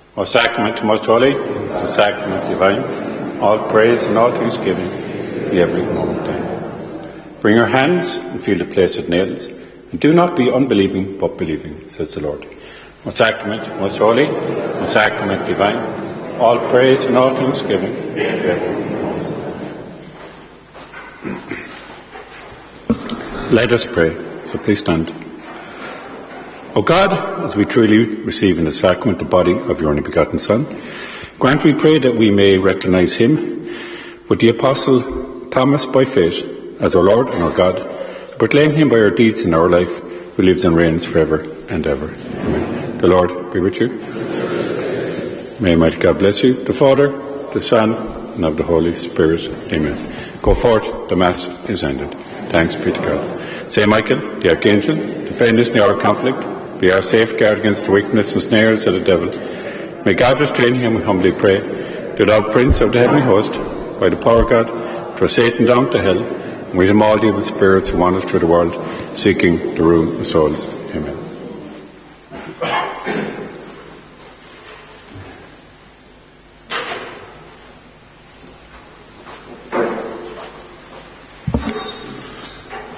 O sacrament most holy, O sacrament divine, all praise and all thanksgiving be every moment thine. Bring your hands and feel the place it nails, and do not be unbelieving but believing, says the Lord. O sacrament most holy, O sacrament divine, all praise and all thanksgiving be every moment. Let us pray. So please stand. O God, as we truly receive in the sacrament the body of your only begotten Son, grant, we pray, that we may recognise him with the Apostle Thomas by faith as our Lord and our God, proclaim him by our deeds in our life, who lives and reigns forever and ever. Amen. The Lord be with you. May Almighty God bless you, the Father, the Son, and of the Holy Spirit. Amen. Go forth, the Mass is ended. Thanks be to God. Saint Michael, the Archangel, defend us in our conflict, be our safeguard against the weakness and snares of the devil. May God restrain him, we humbly pray. The thou Prince of the heavenly host, by the power of God, throw Satan down to hell, and with him all the evil spirits who wander through the world, seeking the ruin of souls.